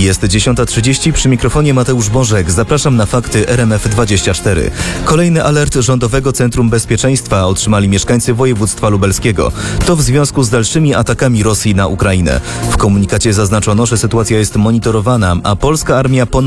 Jest 10:30, przy mikrofonie Mateusz Bożek. Zapraszam na fakty RMF24. Kolejny alert Rządowego Centrum Bezpieczeństwa otrzymali mieszkańcy województwa lubelskiego. To w związku z dalszymi atakami Rosji na Ukrainę. W komunikacie zaznaczono, że sytuacja jest monitorowana, a polska armia